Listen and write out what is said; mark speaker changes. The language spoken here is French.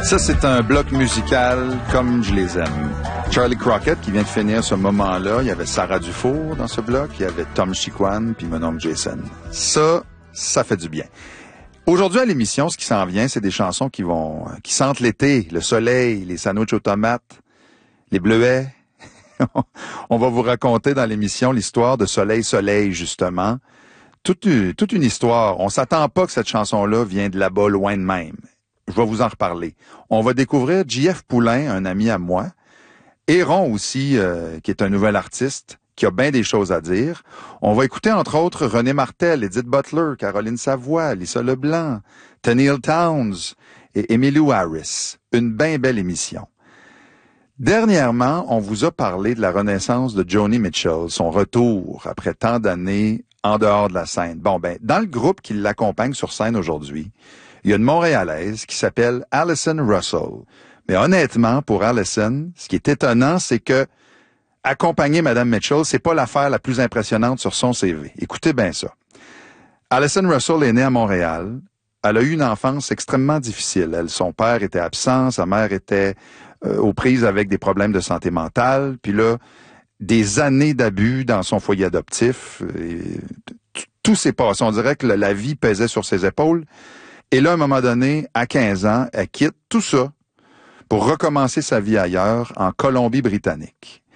Speaker 1: Ça, c'est un bloc musical comme je les aime. Charlie Crockett, qui vient de finir ce moment-là, il y avait Sarah Dufour dans ce bloc, il y avait Tom Chiquan, puis mon nom Jason. Ça fait du bien. Aujourd'hui, à l'émission, ce qui s'en vient, c'est des chansons qui sentent l'été, le soleil, les sandwichs aux tomates, les bleuets. On va vous raconter dans l'émission l'histoire de Soleil, justement. Toute une histoire. On s'attend pas que cette chanson-là vienne de là-bas, loin de même. Je vais vous en reparler. On va découvrir J.F. Poulain, un ami à moi. Héron aussi, qui est un nouvel artiste, qui a bien des choses à dire. On va écouter, entre autres, René Martel, Edith Butler, Caroline Savoie, Lisa Leblanc, Tenille Townes et Emmylou Harris. Une bien belle émission. Dernièrement, on vous a parlé de la renaissance de Joni Mitchell, son retour après tant d'années en dehors de la scène. Bon, dans le groupe qui l'accompagne sur scène aujourd'hui, il y a une Montréalaise qui s'appelle Alison Russell. Mais honnêtement, pour Alison, ce qui est étonnant, c'est que accompagner Mme Mitchell, c'est pas l'affaire la plus impressionnante sur son CV. Écoutez bien ça. Alison Russell est née à Montréal. Elle a eu une enfance extrêmement difficile. Son père était absent, sa mère était aux prises avec des problèmes de santé mentale. Puis là, des années d'abus dans son foyer adoptif. Tout s'est passé. On dirait que la vie pesait sur ses épaules. Et là, à un moment donné, à 15 ans, elle quitte tout ça pour recommencer sa vie ailleurs, en Colombie-Britannique.